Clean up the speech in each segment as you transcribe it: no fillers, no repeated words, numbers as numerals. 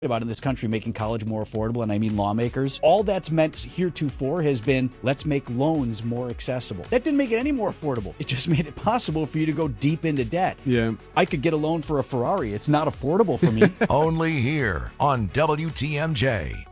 about in this country making college more affordable, and I mean lawmakers. All that's meant heretofore has been, let's make loans more accessible. That didn't make it any more affordable. It just made it possible for you to go deep into debt. Yeah. I could get a loan for a Ferrari. It's not affordable for me. Only here on WTMJ.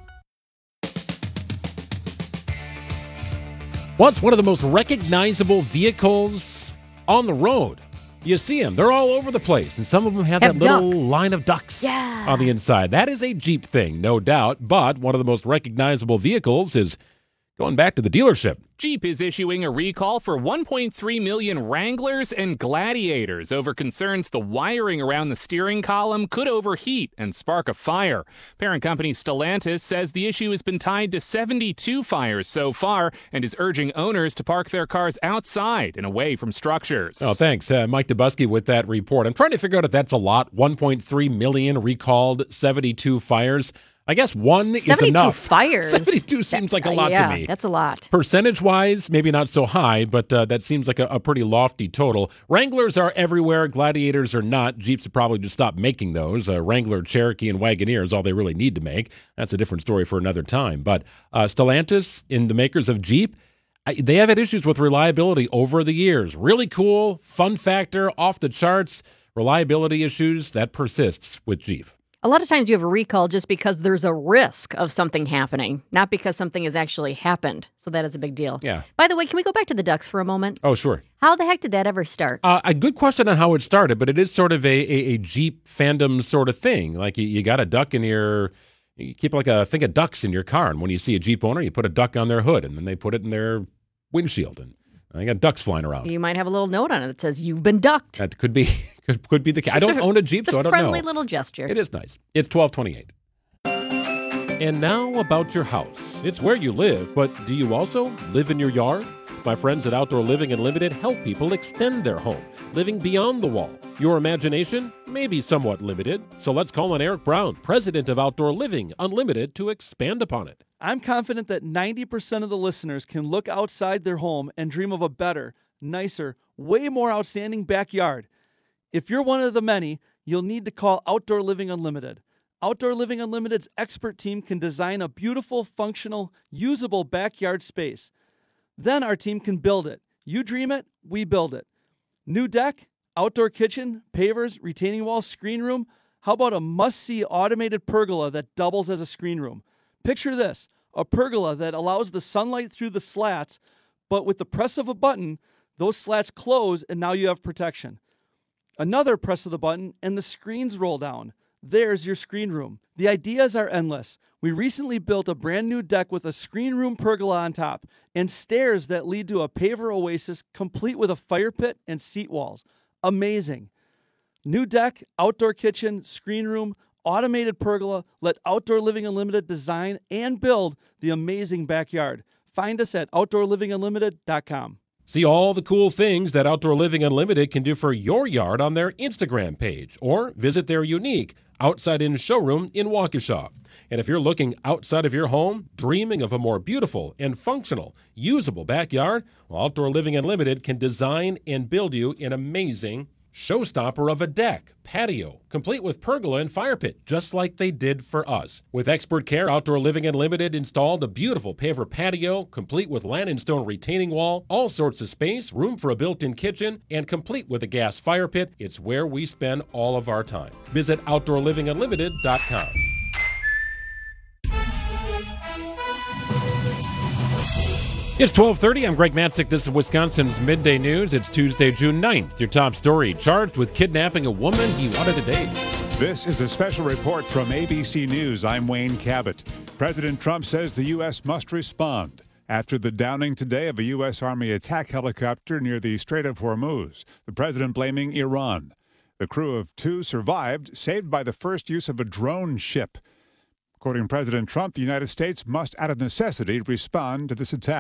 What's one of the most recognizable vehicles on the road? You see them. They're all over the place, and some of them have that little line of ducks on the inside. That is a Jeep thing, no doubt, but one of the most recognizable vehicles is going back to the dealership. Jeep is issuing a recall for 1.3 million Wranglers and Gladiators over concerns the wiring around the steering column could overheat and spark a fire. Parent company Stellantis says the issue has been tied to 72 fires so far and is urging owners to park their cars outside and away from structures. Oh, thanks. Mike Dubusky with that report. I'm trying to figure out if that's a lot. 1.3 million recalled, 72 fires. I guess one is enough. 72 fires. 72 seems like a lot to me. That's a lot. Percentage-wise, maybe not so high, but that seems like a pretty lofty total. Wranglers are everywhere. Gladiators are not. Jeeps have probably just stopped making those. Wrangler, Cherokee, and Wagoneer is all they really need to make. That's a different story for another time. But Stellantis, in the makers of Jeep, they have had issues with reliability over the years. Really cool, fun factor, off the charts. Reliability issues, that persists with Jeep. A lot of times you have a recall just because there's a risk of something happening, not because something has actually happened. So that is a big deal. Yeah. By the way, can we go back to the ducks for a moment? Oh, sure. How the heck did that ever start? A good question on how it started, but it is sort of a Jeep fandom sort of thing. Like you got a duck in your, you keep like a thing of ducks in your car, and when you see a Jeep owner, you put a duck on their hood, and then they put it in their windshield, and I got ducks flying around. You might have a little note on it that says, "You've been ducked." That could be the case. I don't own a Jeep, so I don't know. It's a friendly little gesture. It is nice. It's 12:28. And now about your house. It's where you live, but do you also live in your yard? My friends at Outdoor Living Unlimited help people extend their home, living beyond the wall. Your imagination may be somewhat limited, so let's call on Eric Brown, president of Outdoor Living Unlimited, to expand upon it. I'm confident that 90% of the listeners can look outside their home and dream of a better, nicer, way more outstanding backyard. If you're one of the many, you'll need to call Outdoor Living Unlimited. Outdoor Living Unlimited's expert team can design a beautiful, functional, usable backyard space. Then our team can build it. You dream it, we build it. New deck, outdoor kitchen, pavers, retaining walls, screen room. How about a must-see automated pergola that doubles as a screen room? Picture this, a pergola that allows the sunlight through the slats, but with the press of a button, those slats close and now you have protection. Another press of the button and the screens roll down. There's your screen room. The ideas are endless. We recently built a brand new deck with a screen room pergola on top and stairs that lead to a paver oasis complete with a fire pit and seat walls. Amazing. New deck, outdoor kitchen, screen room, automated pergola. Let Outdoor Living Unlimited design and build the amazing backyard. Find us at OutdoorLivingUnlimited.com. See all the cool things that Outdoor Living Unlimited can do for your yard on their Instagram page, or visit their unique outside-in showroom in Waukesha. And if you're looking outside of your home, dreaming of a more beautiful and functional, usable backyard, well, Outdoor Living Unlimited can design and build you an amazing showstopper of a deck, patio, complete with pergola and fire pit, just like they did for us. With expert care, Outdoor Living Unlimited installed a beautiful paver patio, complete with land and stone retaining wall, all sorts of space, room for a built-in kitchen, and complete with a gas fire pit. It's where we spend all of our time. Visit OutdoorLivingUnlimited.com. It's 12:30. I'm Greg Matzik. This is Wisconsin's Midday News. It's Tuesday, June 9th. Your top story: charged with kidnapping a woman he wanted to date. This is a special report from ABC News. I'm Wayne Cabot. President Trump says the U.S. must respond after the downing today of a U.S. Army attack helicopter near the Strait of Hormuz. The president blaming Iran. The crew of two survived, saved by the first use of a drone ship. Quoting President Trump, the United States must, out of necessity, respond to this attack.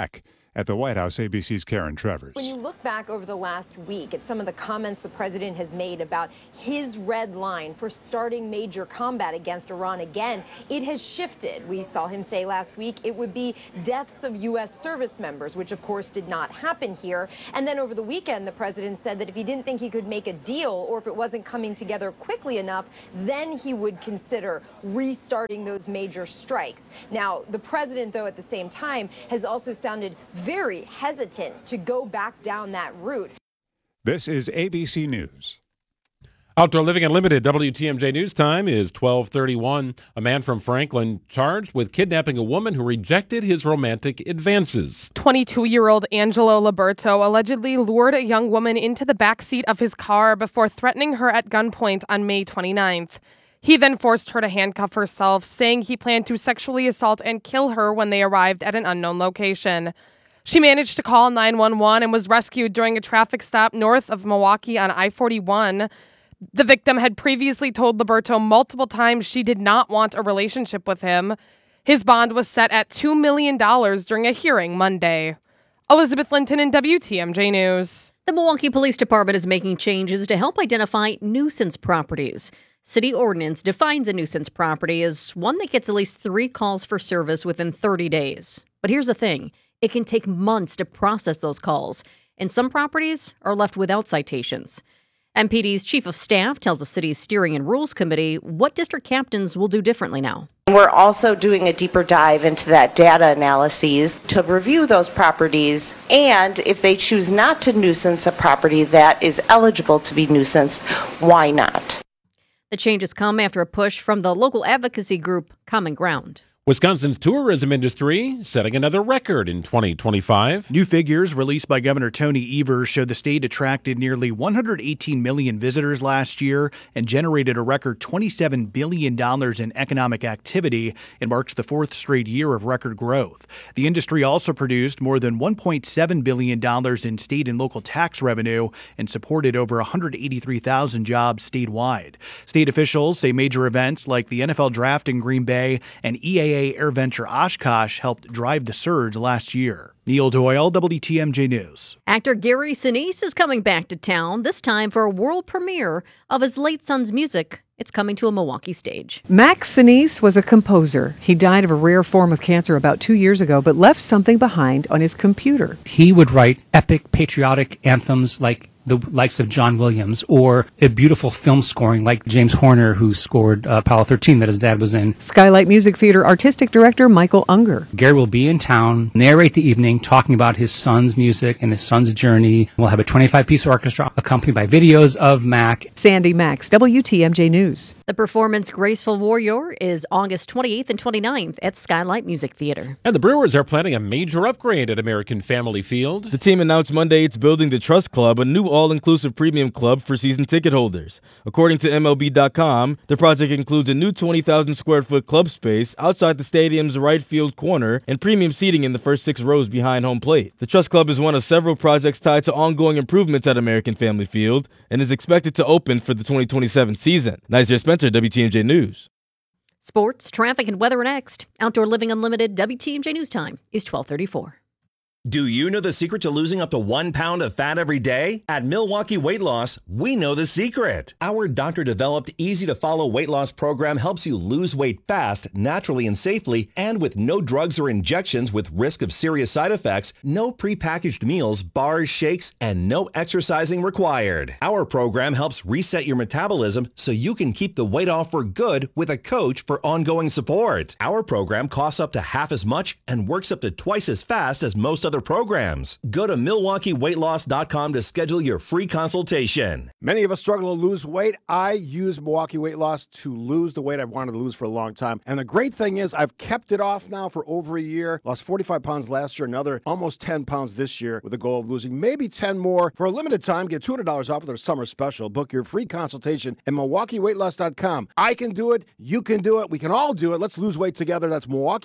At the White House, ABC's Karen Travers. When you look back over the last week at some of the comments the president has made about his red line for starting major combat against Iran again, it has shifted. We saw him say last week it would be deaths of U.S. service members, which of course did not happen here. And then over the weekend, the president said that if he didn't think he could make a deal or if it wasn't coming together quickly enough, then he would consider restarting those major strikes. Now, the president, though, at the same time, has also sounded very hesitant to go back down that route. This is ABC News. Outdoor Living Unlimited, WTMJ News Time is 12:31. A man from Franklin charged with kidnapping a woman who rejected his romantic advances. 22-year-old Angelo Liberto allegedly lured a young woman into the backseat of his car before threatening her at gunpoint on May 29th. He then forced her to handcuff herself, saying he planned to sexually assault and kill her when they arrived at an unknown location. She managed to call 911 and was rescued during a traffic stop north of Milwaukee on I-41. The victim had previously told Liberto multiple times she did not want a relationship with him. His bond was set at $2 million during a hearing Monday. Elizabeth Linton in WTMJ News. The Milwaukee Police Department is making changes to help identify nuisance properties. City ordinance defines a nuisance property as one that gets at least 3 calls for service within 30 days. But here's the thing. It can take months to process those calls, and some properties are left without citations. MPD's chief of staff tells the city's Steering and Rules Committee what district captains will do differently now. We're also doing a deeper dive into that data analyses to review those properties, and if they choose not to nuisance a property that is eligible to be nuisanced, why not? The changes come after a push from the local advocacy group Common Ground. Wisconsin's tourism industry setting another record in 2025. New figures released by Governor Tony Evers show the state attracted nearly 118 million visitors last year and generated a record $27 billion in economic activity. It marks the 4th straight year of record growth. The industry also produced more than $1.7 billion in state and local tax revenue and supported over 183,000 jobs statewide. State officials say major events like the NFL Draft in Green Bay and EAA AirVenture Oshkosh helped drive the surge last year. Neil Doyle, WTMJ News. Actor Gary Sinise is coming back to town, this time for a world premiere of his late son's music. It's coming to a Milwaukee stage. Max Sinise was a composer. He died of a rare form of cancer about 2 years ago, but left something behind on his computer. He would write epic patriotic anthems like the likes of John Williams, or a beautiful film scoring like James Horner, who scored Apollo 13 that his dad was in. Skylight Music Theater artistic director Michael Unger. Gary will be in town, narrate the evening, talking about his son's music and his son's journey. We'll have a 25-piece orchestra accompanied by videos of Mac. Sandy Max, WTMJ News. The performance Graceful Warrior is August 28th and 29th at Skylight Music Theater. And the Brewers are planning a major upgrade at American Family Field. The team announced Monday it's building the Trust Club, a new all-inclusive premium club for season ticket holders. According to MLB.com, the project includes a new 20,000-square-foot club space outside the stadium's right field corner and premium seating in the first 6 rows behind home plate. The Trust Club is one of several projects tied to ongoing improvements at American Family Field and is expected to open for the 2027 season. Nizer Spencer, WTMJ News. Sports, traffic, and weather next. Outdoor Living Unlimited, WTMJ News Time is 12:34. Do you know the secret to losing up to 1 pound of fat every day? At Milwaukee Weight Loss, we know the secret. Our doctor-developed, easy-to-follow weight loss program helps you lose weight fast, naturally and safely, and with no drugs or injections with risk of serious side effects, no prepackaged meals, bars, shakes, and no exercising required. Our program helps reset your metabolism so you can keep the weight off for good with a coach for ongoing support. Our program costs up to half as much and works up to twice as fast as most other programs. Go to MilwaukeeWeightLoss.com to schedule your free consultation. Many of us struggle to lose weight. I use Milwaukee Weight Loss to lose the weight I've wanted to lose for a long time. And the great thing is I've kept it off now for over a year. Lost 45 pounds last year, another almost 10 pounds this year with a goal of losing maybe 10 more. For a limited time, get $200 off with their summer special. Book your free consultation at MilwaukeeWeightLoss.com. I can do it. You can do it. We can all do it. Let's lose weight together. That's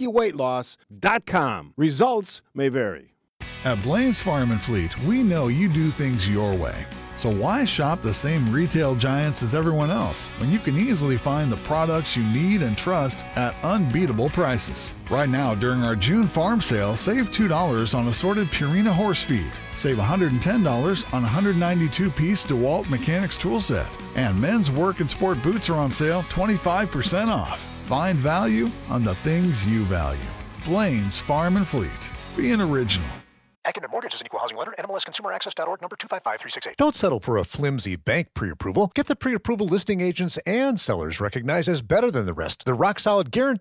MilwaukeeWeightLoss.com. Results may vary. At Blaine's Farm and Fleet, we know you do things your way. So why shop the same retail giants as everyone else when you can easily find the products you need and trust at unbeatable prices? Right now, during our June farm sale, save $2 on assorted Purina horse feed. Save $110 on a 192-piece DeWalt Mechanics tool set. And men's work and sport boots are on sale 25% off. Find value on the things you value. Blaine's Farm and Fleet. Be an original. Academic Mortgage is an equal housing lender. NMLSConsumerAccess.org, number 255368. Don't settle for a flimsy bank pre-approval. Get the pre-approval listing agents and sellers recognized as better than the rest. The rock-solid guarantee